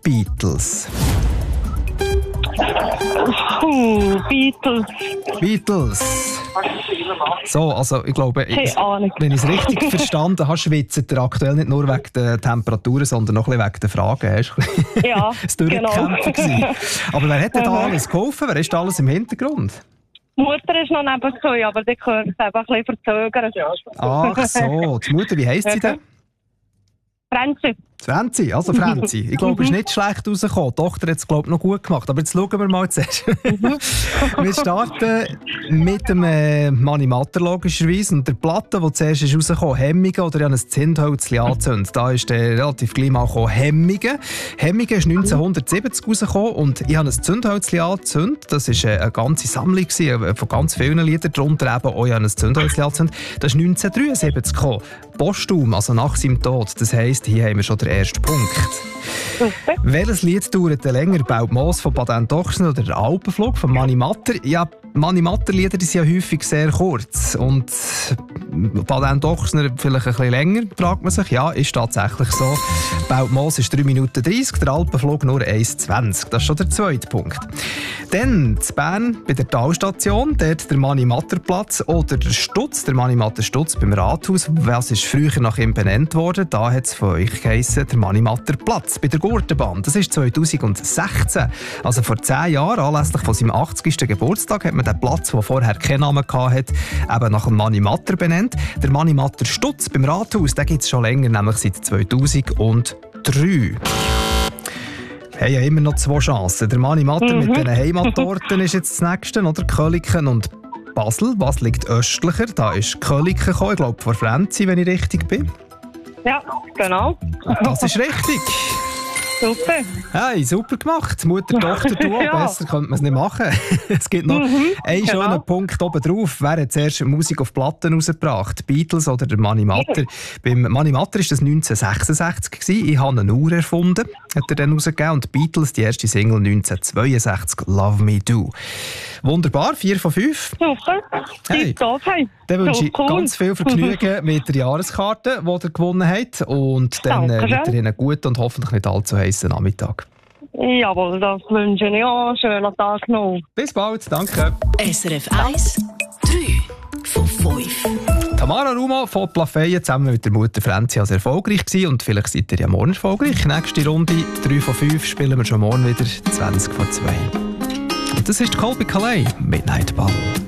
Beatles? Beatles. So, also ich glaube, wenn ich es richtig verstanden habe, schwitzt er aktuell nicht nur wegen der Temperaturen, sondern noch ein bisschen wegen der Fragen. Ja, genau. Aber wer hat denn da alles geholfen? Wer ist da alles im Hintergrund? Die Mutter ist noch nebengekommen, aber die gehört es einfach ein bisschen verzögern. Ach so, die Mutter, wie heisst sie denn? Franzi, also Franzi. Ich glaube, es ist nicht schlecht rausgekommen. Die Tochter hat es, glaube ich, noch gut gemacht. Aber jetzt schauen wir mal zuerst. Wir starten mit dem Manimatter logischerweise. Und der Platte, die zuerst ist rausgekommen, Hemmige oder ein Zündhölzchen anzünden. Da ist relativ gleich mal gekommen, Hemmige. Hemmige ist 1970 rausgekommen und ich habe ein Zündhölzchen angezündet. Das war eine ganze Sammlung von ganz vielen Liedern. Darunter eben auch ein Zündhölzchen angezündet. Das ist 1973 gekommen. Postum, also nach seinem Tod. Das heisst, hier haben wir schon den ersten Punkt. Super. Welches Lied dauert länger? Baut Moos von Patent Ochsner oder der Alpenflug von Manimatter? Ja, Manimatter-Lieder sind ja häufig sehr kurz. Und Patent Ochsner vielleicht ein bisschen länger, fragt man sich. Ja, ist tatsächlich so. Baut Moos ist 3 Minuten 30, der Alpenflug nur 1,20. Das ist schon der zweite Punkt. Dann zu Bern bei der Talstation, dort der Manimatterplatz oder der Stutz, der Manimatter-Stutz beim Rathaus. Was ist früher nach ihm benannt worden? Da hat es von euch geheissen, der Manimatterplatz bei der Gurtenbahn. Das ist 2016. Also vor 10 Jahren, anlässlich von seinem 80. Geburtstag, hat man den Platz, der vorher keinen Namen hatte, eben nach dem Manimatter benannt. Der Manimatter-Stutz beim Rathaus, den gibt es schon länger, nämlich seit 2003. Haben ja immer noch 2 Chancen. Der Manimatter mit den Heimattorten ist jetzt das nächste, oder? Köliken und Basel. Was liegt östlicher? Da ist Köliken gekommen, ich glaube vor Franzi, wenn ich richtig bin. Ja, genau. Das ist richtig. Super. Hey, super gemacht. Mutter, Tochter, du. Ja. Besser könnte man es nicht machen. Es gibt noch einen schönen Punkt oben drauf. Wer hat zuerst Musik auf Platten rausgebracht? Die Beatles oder der Manimatter? Beim Manimatter war das 1966 gewesen. Ich habe eine Uhr erfunden, hat er dann rausgegeben. Und die Beatles, die erste Single 1962, Love Me Do. Wunderbar, 4 von 5. Super. Hey. Dann wünsche ich ganz viel Vergnügen mit der Jahreskarte, die ihr gewonnen habt. Und dann weiterhin einen guten und hoffentlich nicht allzu heißen Nachmittag. Jawohl, das wünsche ich auch. Schönen Tag noch. Bis bald, danke. SRF 1, 3 von 5. Tamara Ruma von Plafeyen zusammen mit der Mutter Franzi als erfolgreich gewesen. Und vielleicht seid ihr ja morgen erfolgreich. Nächste Runde, 3 von 5, spielen wir schon morgen wieder, 20 von 2. Und das ist Colby Calais, Midnight Ball.